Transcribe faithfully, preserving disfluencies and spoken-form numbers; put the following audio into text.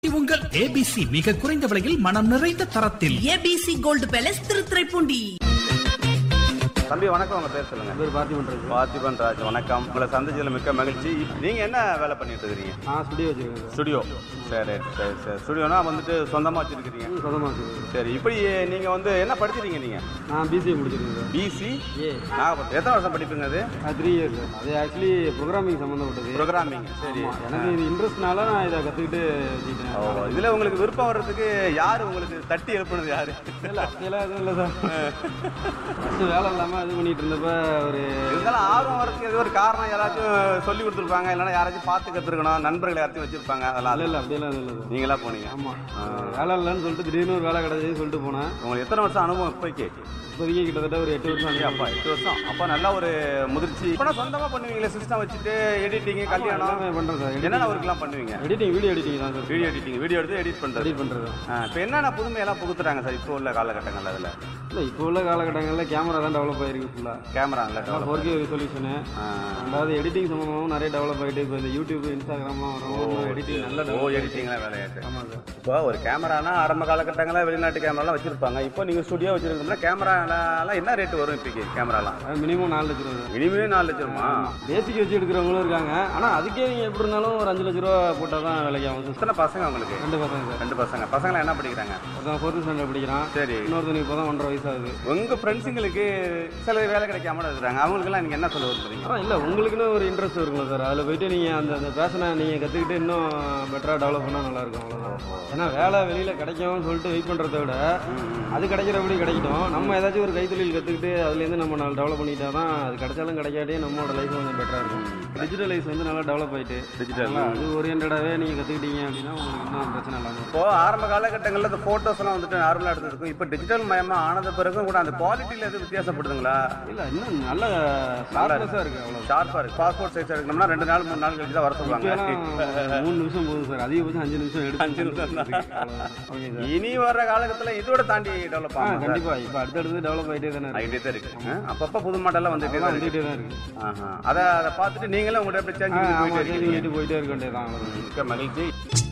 உங்கள் ஏபிசி மிக குறைந்த விலையில் மனம் நிறைந்த தரத்தில். ABC gold palace Thiruthuraipoondi. தம்பி வணக்கம், உங்க பேர் சொல்லுங்க. பேர் பார்த்திபன் ராஜ். பார்த்திபன் ராஜ், வணக்கம். உங்களை சந்திச்சதுல மிக்க மகிழ்ச்சி. நீங்க என்ன வேலை பண்ணிட்டு இருக்கீங்க? நான் ஸ்டுடியோ வச்சிருக்கேன். ஸ்டுடியோ, சரி சரி சரி. ஸ்டுடியோனா வந்துட்டு சொந்தமா வச்சிருக்கீங்க? சொந்தமாக வச்சிருக்கேன். சரி, இப்படி நீங்க வந்து என்ன படிச்சிருக்கீங்க நீங்க? நான் பிசிஏ முடிச்சிருக்கேன். பிசி ஏ நாகப்பட்டினம். எத்தனை வருஷம் படிப்புங்க அது? Three years. அது ஆக்சுவலி ப்ரோக்ராமிங் சம்மந்தப்பட்டது. ப்ரோக்ராமிங். சரி, எனக்கு இது இன்ட்ரெஸ்ட்னால நான் இதை கற்றுக்கிட்டு வச்சுக்கிட்டேன். ஓ, இதுல உங்களுக்கு விருப்பம் வர்றதுக்கு யாரு உங்களுக்கு தட்டி எழுப்புனது யாரு? இல்லை அப்படியெல்லாம் எதுவும் இல்லை சார். ஃபஸ்ட்டு வேலை இல்லாமல் இது பண்ணிட்டு இருந்தப்ப ஒரு இருந்தாலும் ஆர்வம் வரதுக்கு ஏதோ ஒரு காரணம் யாராச்சும் சொல்லி கொடுத்துருப்பாங்க, இல்லைன்னா யாராச்சும் பார்த்து கற்றுக்கணும், நண்பர்கள் யாராச்சும் வச்சிருப்பாங்க, அதெல்லாம் இல்லை இல்லை அப்படியெல்லாம் எதுவும் இல்லை சார். நீங்களா போனீங்க? ஆமாம், வேலை இல்லைன்னு சொல்லிட்டு திடீர்னு ஒரு வேலை கிடைச்சதுன்னு சொல்லிட்டு போனேன். உங்களுக்கு எத்தனை வருஷம் அனுபவம் இப்போக்கி? இப்போதைக்கு கிட்டத்தட்ட ஒரு எட்டு வருஷம் ஆகுது. அப்பா எட்டு வருஷம். அப்போ நல்ல ஒரு முதிர்ச்சி. இப்போ சொந்தமாக பண்ணுவீங்களே, சிஸ்டம் வச்சுட்டு எடிட்டிங், கல்யாணம் பண்ணுறேன் சார். என்னென்ன ஒர்க்லாம் பண்ணுவீங்க? எடிட்டிங், வீடியோ எடிட்டிங் தான் சார். வீடியோ எடிட்டிங், வீடியோ எடுத்து எடிட் பண்ணுறது. எடிட் பண்ணுறது. இப்போ என்னென்ன புதுமையெல்லாம் புகுத்துறாங்க சார் இப்போ உள்ள காலகட்டங்கள்? அதில் இல்லை, இப்போ உள்ள காலகட்டங்களில் கேமரா தான் டெவலப் ஆகிருக்கு ஃபுல்லாக. கேமரா இல்லை, ஃபோர் கே ரெசல்யூஷனு. அதாவது எடிட்டிங் சம்பந்தமாகவும் நிறைய டெவலப் ஆகிட்டு இப்போ இந்த யூடியூப், இன்ஸ்டாகிராம்லாம் வரும். எடிட்டிங் நல்ல ஓ எடிட்டிங்லாம் வேலையாட்டு. ஆமாம் சார். இப்போ ஒரு கேமரானா ஆரம்ப காலகட்டங்களில் வெளிநாட்டு கேமராலாம் வச்சிருப்பாங்க. இப்போ நீங்கள் ஸ்டுடியோ வச்சிருக்கோம்னா கேமராலாம் என்ன ரேட்டு வரும் இப்போக்கி? கேமராலாம் மினிமம் நாலு லட்ச ரூபா. மினிமம் நாலு லட்சமா? பேசிக் வச்சு எடுக்கிறவங்களும் இருக்காங்க. ஆனால் அதுக்கே நீங்கள் எப்படி இருந்தாலும் ஒரு அஞ்சு லட்ச ரூபா போட்டால் தான் வேலைக்கு ஆகும். எத்தனை பசங்க உங்களுக்கு? ரெண்டு பசங்க சார். ரெண்டு பசங்க. பசங்களாம் என்ன படிக்கிறாங்க? அதான் ஃபோர்த்து ஸ்டாண்டர்ட் படிக்கிறான். சரி. இன்னொருத்தனுக்கு இப்போ தான் ஒன்றரை வயசு ஆகுது. உங்கள் ஃப்ரெண்ட்ஸுங்களுக்கு சில வேலை கிடைக்காம இருக்கிறாங்க, அவங்களுக்குலாம் நீங்கள் என்ன சொல்ல விரும்புறீங்க? ஆனால் இல்லை, உங்களுக்குன்னு ஒரு இன்ட்ரெஸ்ட் இருக்குல்ல சார். அதில் போயிட்டு நீங்கள் அந்த அந்த பேஷனை நீங்கள் கற்றுக்கிட்டு இன்னும் பெட்டராக டெவலப் பண்ணால் நல்லாயிருக்கும். அவ்வளோதான். ஏன்னா வேலை வெளியில் கிடைக்கும்னு சொல்லிட்டு வெயிட் பண்ணுறத விட அது கிடைக்கிறபடி கிடைக்கட்டும். நம்ம ஏதாச்சும் ஒரு கைத்தொழில் கற்றுக்கிட்டு அதுலேருந்து நம்ம நல்லா டெவலப் பண்ணிட்டா தான் அது கிடைச்சாலும் கிடைக்காட்டே நம்மளோட லைஃப் கொஞ்சம் பெட்டராக இருக்கும். டிஜிட்டல் லைஃப் வந்து நல்லா டெவலப் ஆகிட்டு டிஜிட்டல் அது ஓரியன்டாகவே நீங்கள் கற்றுக்கிட்டீங்க அப்படின்னா உங்களுக்கு இன்னும் பிரச்சனை இல்லாமல். இப்போ ஆரம்ப காலகட்டங்களில் இந்த ஃபோட்டோஸ் எல்லாம் வந்துட்டு நார்மலாக எடுத்துருக்கும். இப்போ டிஜிட்டல் மயமாக ஆனது பிறகும் கூட அந்த குவாலிட்டியில் எதுவும் வித்தியாசப்படுதுங்களா? இல்லை, இன்னும் நல்ல ஷார்ப்னஸாக இருக்குது. அவ்வளோ ஷார்ப்பாக இருக்குது. பாஸ்போர்ட் சைஸ் எடுக்கணும்னா ரெண்டு நாள் மூணு நாள் கழிச்சு தான் வர சொல்லுவாங்க. மூணு நிமிஷம் போதும் சார். அதிகபட்சம் அஞ்சு நிமிஷம் எடுத்து அஞ்சு நிமிஷம் தான். இனி வர்ற காலகட்டத்தில் இதோட தாண்டி டெவலப் ஆகும் கண்டிப்பாக. இப்போ அடுத்தடுத்து டெவலப் ஆகிட்டே தானே ஆகிட்டே தான் இருக்கு. அப்பப்போ புது மாடல்லாம் வந்துட்டே தான் வந்துகிட்டே தான் இருக்கு. ஆஹா, அதை அதை பார்த்துட்டு நீங்களும் உங்கள்கிட்ட எப்படி சேஞ்ச் போயிட்டே இருக்க வேண்டியதான். மிக்க மகிழ்ச்சி.